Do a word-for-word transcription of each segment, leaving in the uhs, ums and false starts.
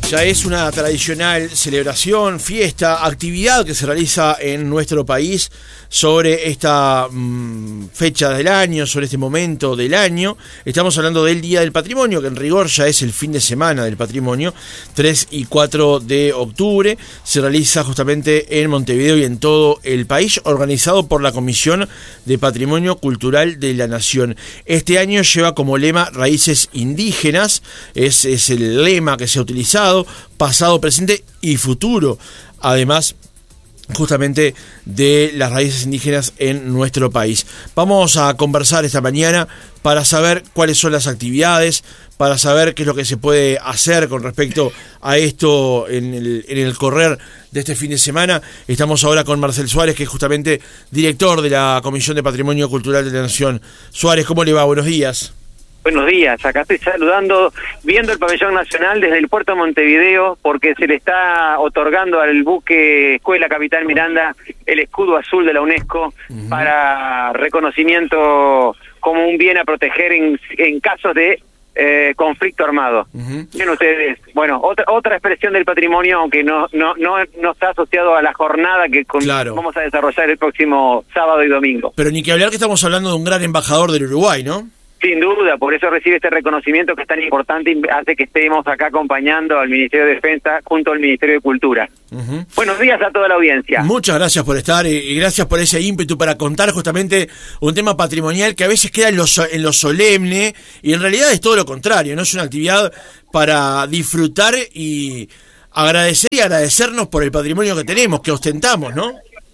Ya es una tradicional celebración, fiesta, actividad que se realiza en nuestro país sobre esta mmm, fecha del año, sobre este momento del año. Estamos hablando del Día del Patrimonio, que en rigor ya es el fin de semana del patrimonio, tres y cuatro de octubre. Se realiza justamente en Montevideo y en todo el país, organizado por la Comisión de Patrimonio Cultural de la Nación. Este año lleva como lema Raíces Indígenas, es, es el lema que se ha utilizado, pasado, presente y futuro, además justamente de las raíces indígenas en nuestro país. Vamos a conversar esta mañana para saber cuáles son las actividades, para saber qué es lo que se puede hacer con respecto a esto en el, en el correr de este fin de semana. Estamos ahora con Marcel Suárez, que es justamente director de la Comisión de Patrimonio Cultural de la Nación. Suárez, ¿cómo le va? Buenos días. Buenos días, acá estoy saludando, viendo el pabellón nacional desde el puerto de Montevideo, porque se le está otorgando al buque Escuela Capitán Miranda el escudo azul de la UNESCO uh-huh. para reconocimiento como un bien a proteger en, en casos de eh, conflicto armado. Uh-huh. Miren ustedes, bueno, otra otra expresión del patrimonio, aunque no no no, no está asociado a la jornada que con, claro. vamos a desarrollar el próximo sábado y domingo. Pero ni que hablar que estamos hablando de un gran embajador del Uruguay, ¿no? Sin duda, por eso recibe este reconocimiento que es tan importante y hace que estemos acá acompañando al Ministerio de Defensa junto al Ministerio de Cultura. Uh-huh. Buenos días a toda la audiencia. Muchas gracias por estar y gracias por ese ímpetu para contar justamente un tema patrimonial que a veces queda en lo, en lo solemne y en realidad es todo lo contrario, ¿no? Es una actividad para disfrutar y agradecer y agradecernos por el patrimonio que tenemos, que ostentamos, ¿no?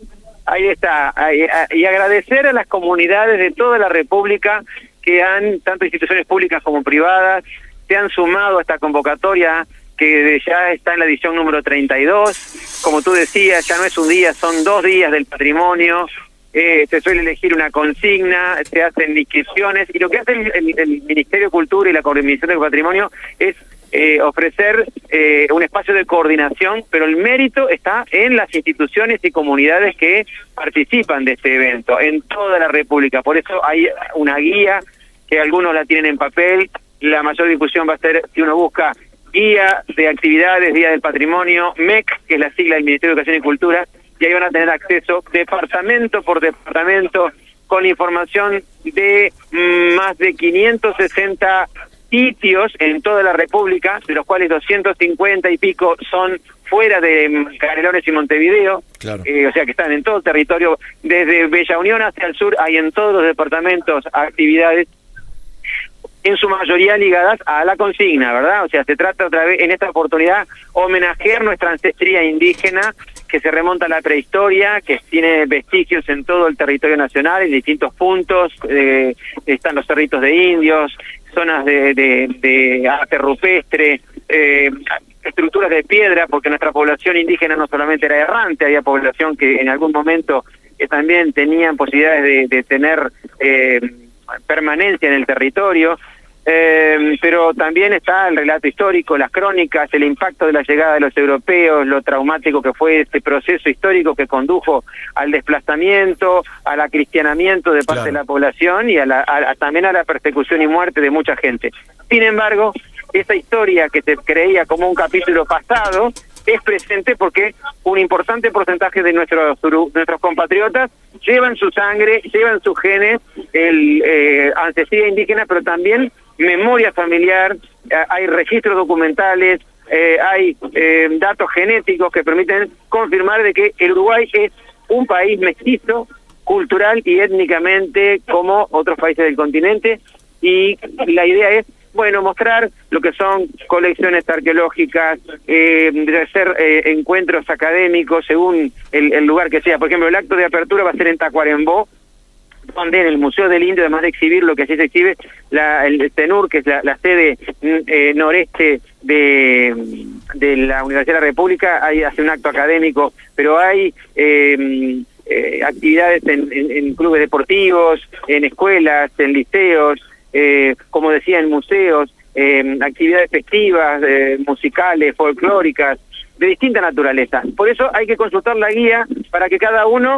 Ahí está, ahí, y agradecer a las comunidades de toda la República que han, tanto instituciones públicas como privadas, se han sumado a esta convocatoria que ya está en la edición número treinta y dos. Como tú decías, ya no es un día, son dos días del patrimonio. Eh, se suele elegir una consigna, se hacen inscripciones, y lo que hace el, el, el Ministerio de Cultura y la Comisión de Patrimonio es eh, ofrecer eh, un espacio de coordinación, pero el mérito está en las instituciones y comunidades que participan de este evento, en toda la República. Por eso hay una guía, que algunos la tienen en papel. La mayor difusión va a ser, si uno busca Guía de Actividades, Día del Patrimonio, M E C, que es la sigla del Ministerio de Educación y Cultura, y ahí van a tener acceso departamento por departamento con información de más de quinientos sesenta sitios en toda la República, de los cuales doscientos cincuenta y pico son fuera de Canelones y Montevideo, claro. eh, o sea que están en todo el territorio, desde Bella Unión hacia el sur, hay en todos los departamentos actividades, en su mayoría ligadas a la consigna, ¿verdad? O sea, se trata otra vez, en esta oportunidad, homenajear nuestra ancestría indígena, que se remonta a la prehistoria, que tiene vestigios en todo el territorio nacional, en distintos puntos, eh, están los cerritos de indios, zonas de, de, de arte rupestre, eh, estructuras de piedra, porque nuestra población indígena no solamente era errante, había población que en algún momento eh, también tenían posibilidades de, de tener eh, permanencia en el territorio. Eh, pero también está el relato histórico, las crónicas, el impacto de la llegada de los europeos, lo traumático que fue este proceso histórico que condujo al desplazamiento, al acristianamiento de parte claro. de la población y a la, a, a, también a la persecución y muerte de mucha gente. Sin embargo, esa historia que se creía como un capítulo pasado es presente porque un importante porcentaje de nuestros nuestros compatriotas llevan su sangre, llevan sus genes, el eh, ancestría indígena, pero también memoria familiar, eh, hay registros documentales, eh, hay eh, datos genéticos que permiten confirmar de que el Uruguay es un país mestizo, cultural y étnicamente como otros países del continente, y la idea es bueno, mostrar lo que son colecciones arqueológicas, eh, de hacer eh, encuentros académicos según el, el lugar que sea. Por ejemplo, el acto de apertura va a ser en Tacuarembó, donde en el Museo del Indio, además de exhibir lo que así se exhibe, la, el TENUR, que es la, la sede eh, noreste de, de la Universidad de la República, ahí hace un acto académico, pero hay eh, eh, actividades en, en, en clubes deportivos, en escuelas, en liceos, Eh, como decía, en museos, eh, actividades festivas, eh, musicales, folclóricas, de distinta naturaleza. Por eso hay que consultar la guía para que cada uno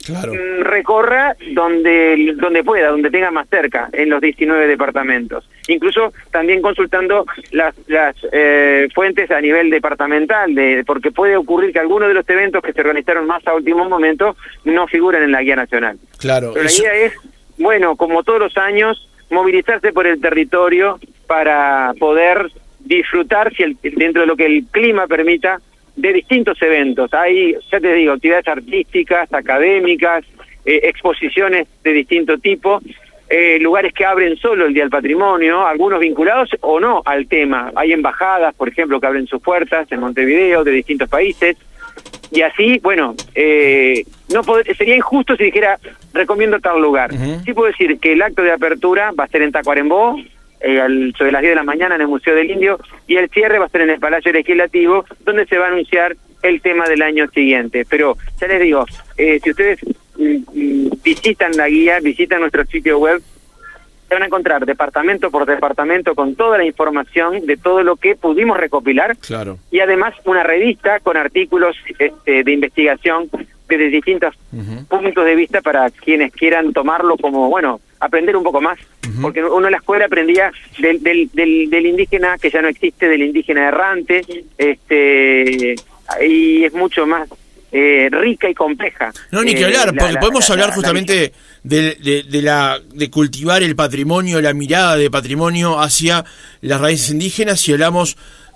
claro. recorra donde donde pueda, donde tenga más cerca, en los diecinueve departamentos. Incluso también consultando las, las eh, fuentes a nivel departamental, de porque puede ocurrir que algunos de los eventos que se organizaron más a último momento no figuran en la guía nacional. Claro. Pero eso... la idea es, bueno, como todos los años, movilizarse por el territorio para poder disfrutar, si el, dentro de lo que el clima permita, de distintos eventos. Hay, ya te digo, actividades artísticas, académicas, eh, exposiciones de distinto tipo, eh, lugares que abren solo el Día del Patrimonio, algunos vinculados o no al tema. Hay embajadas, por ejemplo, que abren sus puertas en Montevideo, de distintos países, y así, bueno, eh, no pod- sería injusto si dijera, recomiendo tal lugar. Uh-huh. Sí puedo decir que el acto de apertura va a ser en Tacuarembó, Eh, al, sobre las diez de la mañana en el Museo del Indio, y el cierre va a ser en el Palacio Legislativo, donde se va a anunciar el tema del año siguiente. Pero ya les digo, eh, si ustedes mm, visitan la guía, visitan nuestro sitio web, se van a encontrar departamento por departamento con toda la información de todo lo que pudimos recopilar, claro. y además una revista con artículos este, de investigación desde distintos uh-huh. puntos de vista para quienes quieran tomarlo como, bueno, aprender un poco más, uh-huh. porque uno en la escuela aprendía del, del, del, del indígena que ya no existe, del indígena errante, este y es mucho más eh, rica y compleja. No, ni que hablar, eh, porque la, podemos la, hablar la, justamente la de, de, de, la, de cultivar el patrimonio, la mirada de patrimonio hacia las raíces indígenas, y hablamos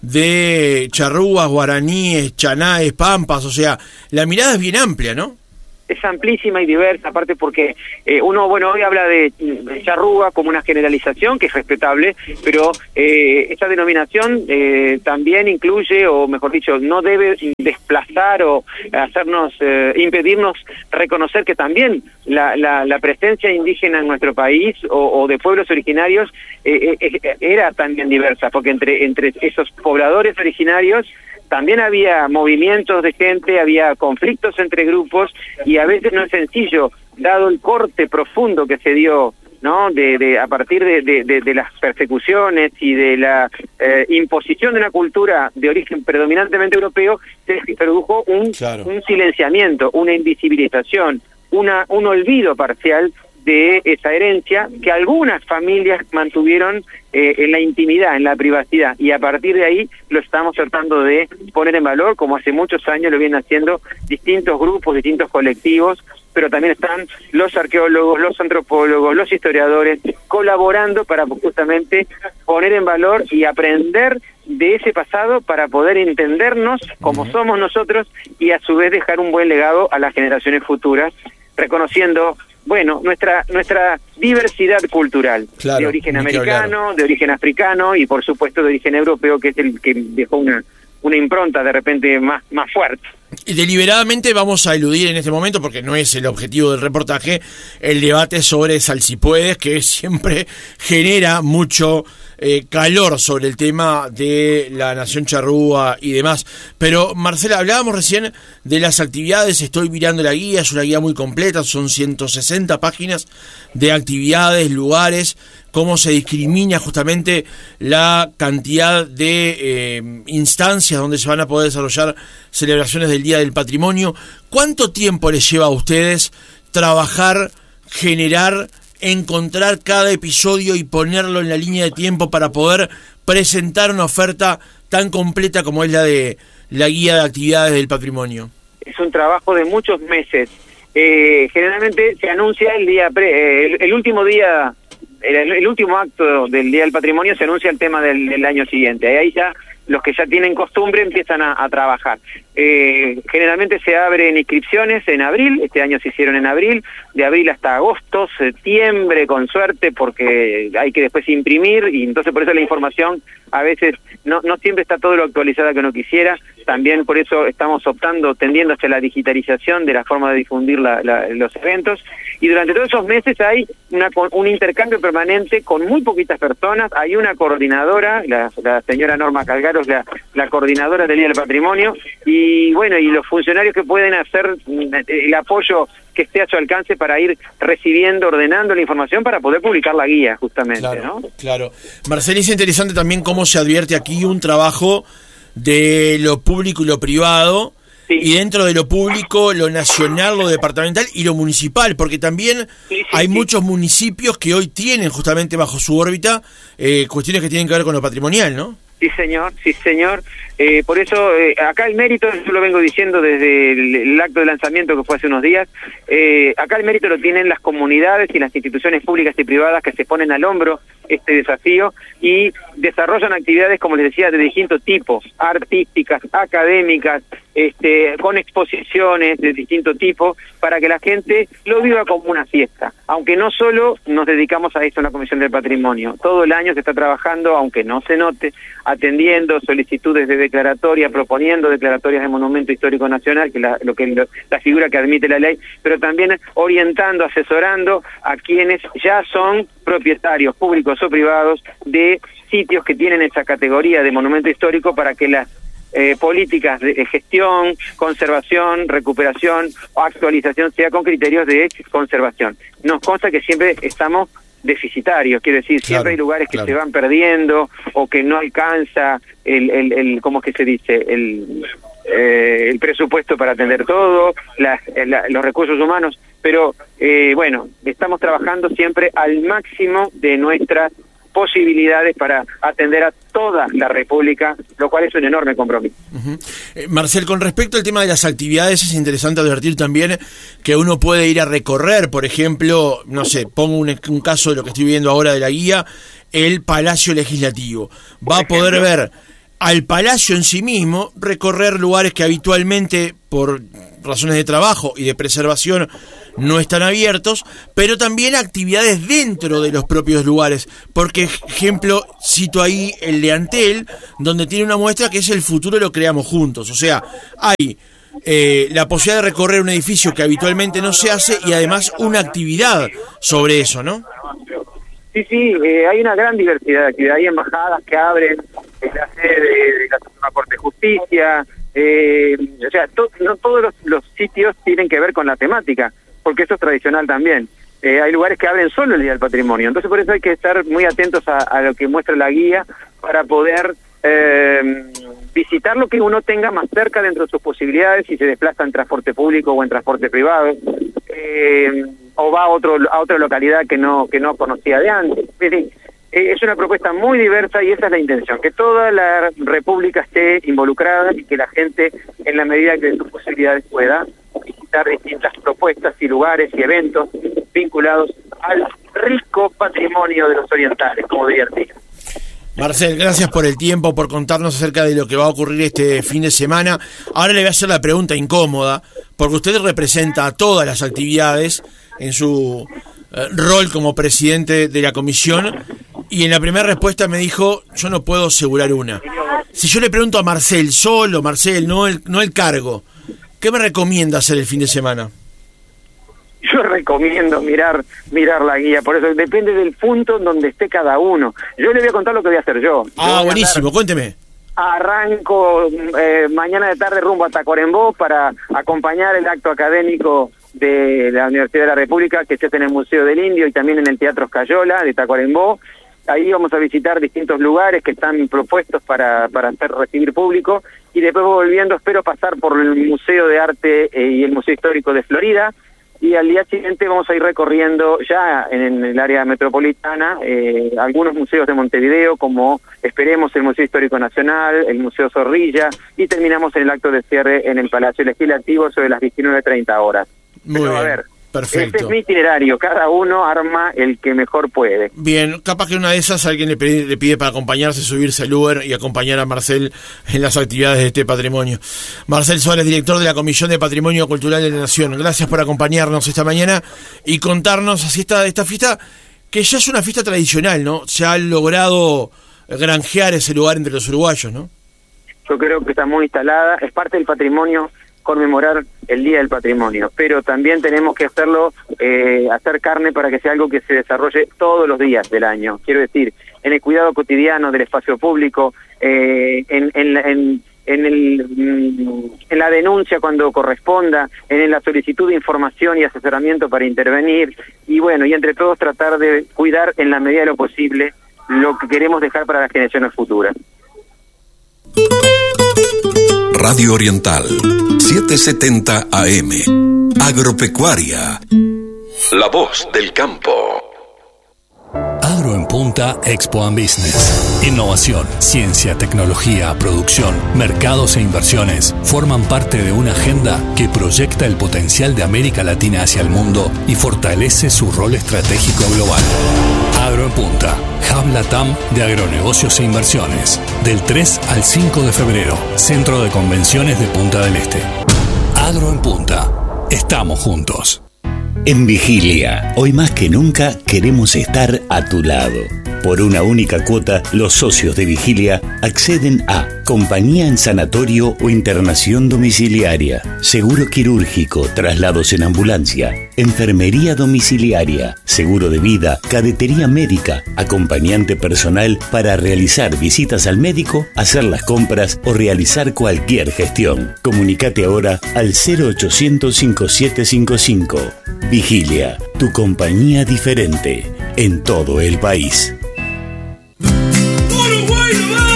de charrúas, guaraníes, chanaes, pampas, o sea, la mirada es bien amplia, ¿no? Es amplísima y diversa, aparte porque eh, uno, bueno, hoy habla de, de charrúa como una generalización, que es respetable, pero eh, esta denominación eh, también incluye, o mejor dicho, no debe desplazar o hacernos, eh, impedirnos reconocer que también la, la, la presencia indígena en nuestro país, o, o de pueblos originarios, eh, eh, era también diversa, porque entre, entre esos pobladores originarios también había movimientos de gente, había conflictos entre grupos, y a veces no es sencillo, dado el corte profundo que se dio, ¿no? De, de a partir de, de, de, de las persecuciones y de la eh, imposición de una cultura de origen predominantemente europeo, se produjo un, claro. un silenciamiento, una invisibilización, una un olvido parcial de esa herencia que algunas familias mantuvieron eh, en la intimidad, en la privacidad, y a partir de ahí lo estamos tratando de poner en valor, como hace muchos años lo vienen haciendo distintos grupos, distintos colectivos, pero también están los arqueólogos, los antropólogos, los historiadores, colaborando para justamente poner en valor y aprender de ese pasado para poder entendernos como uh-huh. somos nosotros, y a su vez dejar un buen legado a las generaciones futuras, reconociendo, bueno, nuestra nuestra diversidad cultural, claro, de origen americano, de origen africano y por supuesto de origen europeo, que es el que dejó una una impronta de repente más más fuerte. Y deliberadamente vamos a eludir en este momento, porque no es el objetivo del reportaje, el debate sobre salsipuedes, que siempre genera mucho eh, calor sobre el tema de la nación charrúa y demás. Pero Marcela, hablábamos recién de las actividades, estoy mirando la guía, es una guía muy completa, son ciento sesenta páginas de actividades, lugares, cómo se discrimina justamente la cantidad de eh, instancias donde se van a poder desarrollar celebraciones del Día del Patrimonio. ¿Cuánto tiempo les lleva a ustedes trabajar, generar, encontrar cada episodio y ponerlo en la línea de tiempo para poder presentar una oferta tan completa como es la de la guía de actividades del patrimonio? Es un trabajo de muchos meses. Eh, generalmente se anuncia el día pre, el, el último día, el, el último acto del Día del Patrimonio, se anuncia el tema del, del año siguiente. Ahí ya los que ya tienen costumbre empiezan a, a trabajar. Eh, generalmente se abren inscripciones en abril, este año se hicieron en abril, de abril hasta agosto, septiembre con suerte, porque hay que después imprimir, y entonces por eso la información a veces no, no siempre está todo lo actualizada que uno quisiera. También por eso estamos optando, tendiendo hacia la digitalización de la forma de difundir la, la, los eventos, y durante todos esos meses hay una, un intercambio permanente con muy poquitas personas. Hay una coordinadora, la, la señora Norma Calgaros, la, la coordinadora del Día del Patrimonio, y bueno, y los funcionarios que pueden hacer el apoyo que esté a su alcance para ir recibiendo, ordenando la información para poder publicar la guía, justamente, claro, ¿no? Claro. Marcela, es interesante también cómo se advierte aquí un trabajo de lo público y lo privado, Sí. Y dentro de lo público, lo nacional, lo departamental y lo municipal, porque también sí, sí, hay sí. muchos municipios que hoy tienen justamente bajo su órbita eh, cuestiones que tienen que ver con lo patrimonial, ¿no? Sí, señor, sí, señor. Eh, por eso, eh, acá el mérito, yo lo vengo diciendo desde el, el acto de lanzamiento que fue hace unos días, eh, acá el mérito lo tienen las comunidades y las instituciones públicas y privadas que se ponen al hombro este desafío y desarrollan actividades, como les decía, de distintos tipos, artísticas, académicas, este, con exposiciones de distinto tipo, para que la gente lo viva como una fiesta. Aunque no solo nos dedicamos a esto en la Comisión del Patrimonio, todo el año se está trabajando, aunque no se note, atendiendo solicitudes de declaratoria, proponiendo declaratorias de Monumento Histórico Nacional, que la, lo que lo, la figura que admite la ley, pero también orientando, asesorando a quienes ya son propietarios públicos o privados de sitios que tienen esa categoría de monumento histórico para que las eh, políticas de gestión, conservación, recuperación o actualización sea con criterios de conservación. Nos consta que siempre estamos deficitarios, quiero decir, claro, siempre hay lugares que claro. se van perdiendo o que no alcanza el, el, el ¿cómo es que se dice? El, eh, el presupuesto para atender todo, la, la, los recursos humanos, pero eh, bueno, estamos trabajando siempre al máximo de nuestras posibilidades para atender a toda la República, lo cual es un enorme compromiso. Uh-huh. eh, Marcel, con respecto al tema de las actividades, es interesante advertir también que uno puede ir a recorrer, por ejemplo, no sé, pongo un, un caso de lo que estoy viendo ahora de la guía, el Palacio Legislativo. Va a poder ver al Palacio en sí mismo, recorrer lugares que habitualmente, por razones de trabajo y de preservación, no están abiertos, pero también actividades dentro de los propios lugares. Porque, ejemplo, cito ahí el de Antel, donde tiene una muestra que es El futuro lo creamos juntos. O sea, hay eh, la posibilidad de recorrer un edificio que habitualmente no se hace y además una actividad sobre eso, ¿no? Sí, sí, eh, hay una gran diversidad de actividades. Hay embajadas que abren la sede de, de la Suprema Corte de Justicia. Eh, o sea, to, no todos los, los sitios tienen que ver con la temática, porque eso es tradicional también. Eh, hay lugares que abren solo el Día del Patrimonio, entonces por eso hay que estar muy atentos a, a lo que muestra la guía para poder eh, visitar lo que uno tenga más cerca dentro de sus posibilidades, si se desplaza en transporte público o en transporte privado, eh, o va a otro a otra localidad que no que no conocía de antes. Es decir, es una propuesta muy diversa y esa es la intención, que toda la República esté involucrada y que la gente, en la medida que de sus posibilidades pueda, visitar distintas propuestas y lugares y eventos vinculados al rico patrimonio de los orientales, como diría Artigas. Marcel, gracias por el tiempo, por contarnos acerca de lo que va a ocurrir este fin de semana. Ahora le voy a hacer la pregunta incómoda, porque usted representa a todas las actividades en su eh, rol como presidente de la comisión, y en la primera respuesta me dijo, yo no puedo asegurar una. Si yo le pregunto a Marcel, solo Marcel, no el, no el cargo, ¿qué me recomienda hacer el fin de semana? Yo recomiendo mirar mirar la guía, por eso depende del punto en donde esté cada uno. Yo le voy a contar lo que voy a hacer yo. Ah, yo buenísimo, cuénteme. Arranco eh, mañana de tarde rumbo a Tacuarembó para acompañar el acto académico de la Universidad de la República, que se hace en el Museo del Indio y también en el Teatro Escayola de Tacuarembó. Ahí vamos a visitar distintos lugares que están propuestos para, para hacer recibir público, y después volviendo espero pasar por el Museo de Arte eh, y el Museo Histórico de Florida, y al día siguiente vamos a ir recorriendo ya en, en el área metropolitana eh, algunos museos de Montevideo, como esperemos el Museo Histórico Nacional, el Museo Zorrilla, y terminamos en el acto de cierre en el Palacio Legislativo sobre las diecinueve treinta horas. Muy Pero, bien. a ver, Perfecto. este es mi itinerario, cada uno arma el que mejor puede. Bien, capaz que una de esas alguien le pide, le pide para acompañarse, subirse al Uber y acompañar a Marcel en las actividades de este patrimonio. Marcel Suárez, director de la Comisión de Patrimonio Cultural de la Nación, gracias por acompañarnos esta mañana y contarnos así esta, esta fiesta, que ya es una fiesta tradicional, ¿no? Se ha logrado granjear ese lugar entre los uruguayos, ¿no? Yo creo que está muy instalada, es parte del patrimonio conmemorar el Día del Patrimonio, pero también tenemos que hacerlo, eh, hacer carne para que sea algo que se desarrolle todos los días del año. Quiero decir, en el cuidado cotidiano del espacio público, eh, en, en, en, en, el, en la denuncia cuando corresponda, en la solicitud de información y asesoramiento para intervenir, y bueno, y entre todos tratar de cuidar en la medida de lo posible lo que queremos dejar para las generaciones futuras. Radio Oriental, setecientos setenta A M. Agropecuaria. La voz del campo. Agro en Punta Expo and Business. Innovación, ciencia, tecnología, producción, mercados e inversiones forman parte de una agenda que proyecta el potencial de América Latina hacia el mundo y fortalece su rol estratégico global. Agro en Punta, Hub Latam de agronegocios e inversiones. Del tres al cinco de febrero, Centro de Convenciones de Punta del Este. Agro en Punta. Estamos juntos. En Vigilia, hoy más que nunca queremos estar a tu lado. Por una única cuota, los socios de Vigilia acceden a compañía en sanatorio o internación domiciliaria, seguro quirúrgico, traslados en ambulancia, enfermería domiciliaria, seguro de vida, cadetería médica, acompañante personal para realizar visitas al médico, hacer las compras o realizar cualquier gestión. Comunicate ahora al cero ochocientos cincuenta y siete cincuenta y cinco. Vigilia, tu compañía diferente en todo el país. ¡Uruguay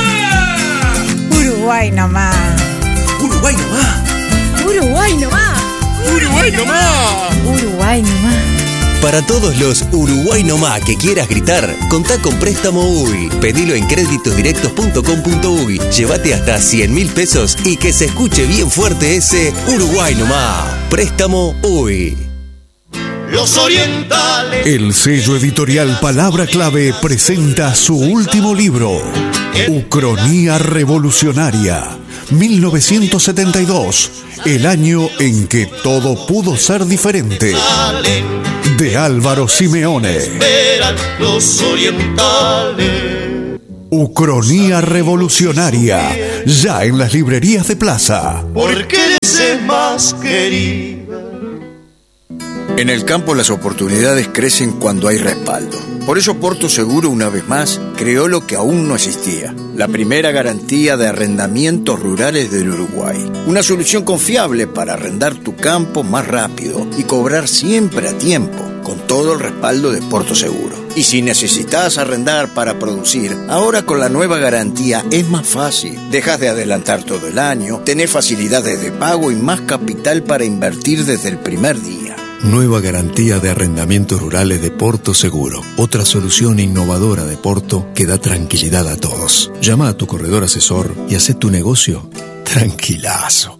nomás! Uruguay nomás. ¡Uruguay nomás! Uruguay nomás. ¡Uruguay nomás! Uruguay nomás. Para todos los Uruguay nomás que quieras gritar, contá con Préstamo U I. Pedilo en créditosdirectos punto com punto uy. Llévate hasta cien mil pesos y que se escuche bien fuerte ese Uruguay nomás. Préstamo U I. Los orientales. El sello editorial Palabra Clave presenta su último libro, Ucronía Revolucionaria, mil novecientos setenta y dos, el año en que todo pudo ser diferente, de Álvaro Simeone. Esperan los orientales. Ucronía Revolucionaria, ya en las librerías de Plaza. Porque eres más querida. En el campo las oportunidades crecen cuando hay respaldo. Por eso Porto Seguro, una vez más, creó lo que aún no existía: la primera garantía de arrendamientos rurales del Uruguay. Una solución confiable para arrendar tu campo más rápido y cobrar siempre a tiempo, con todo el respaldo de Porto Seguro. Y si necesitas arrendar para producir, ahora con la nueva garantía es más fácil. Dejas de adelantar todo el año, tenés facilidades de pago y más capital para invertir desde el primer día. Nueva garantía de arrendamientos rurales de Porto Seguro. Otra solución innovadora de Porto que da tranquilidad a todos. Llama a tu corredor asesor y haz tu negocio tranquilazo.